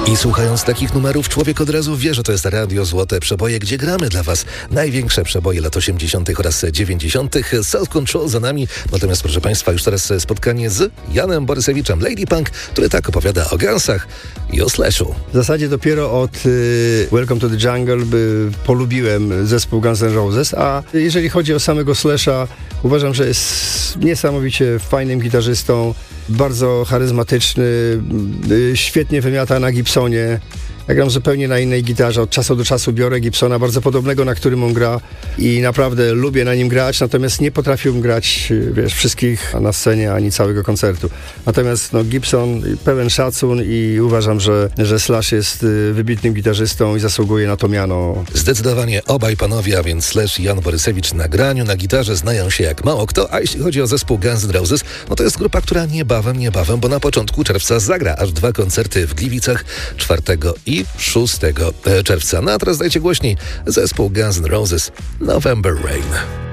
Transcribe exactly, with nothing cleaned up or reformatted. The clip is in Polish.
I słuchając takich numerów, człowiek od razu wie, że to jest Radio Złote Przeboje, gdzie gramy dla Was największe przeboje lat osiemdziesiątych oraz dziewięćdziesiątych. Self Control za nami, natomiast proszę Państwa, już teraz spotkanie z Janem Borysewiczem, Lady Punk, który tak opowiada o Gunsach i o Slashu. W zasadzie dopiero od y, Welcome to the Jungle by, polubiłem zespół Guns N' Roses, a jeżeli chodzi o samego Slasha, uważam, że jest niesamowicie fajnym gitarzystą, bardzo charyzmatyczny, y, świetnie wymiata na Gibsonie. Ja gram zupełnie na innej gitarze. Od czasu do czasu biorę Gibsona, bardzo podobnego, na którym on gra i naprawdę lubię na nim grać, natomiast nie potrafiłbym grać, wiesz, wszystkich na scenie, ani całego koncertu. Natomiast no, Gibson, pełen szacun i uważam, że, że Slash jest wybitnym gitarzystą i zasługuje na to miano. Zdecydowanie obaj panowie, a więc Slash i Jan Borysewicz na graniu, na gitarze znają się jak mało kto, a jeśli chodzi o zespół Guns N' Roses, no to jest grupa, która niebawem, niebawem, bo na początku czerwca zagra aż dwa koncerty w Gliwicach, czwartego i szóstego czerwca. No a teraz dajcie głośniej zespół Guns N' Roses November Rain.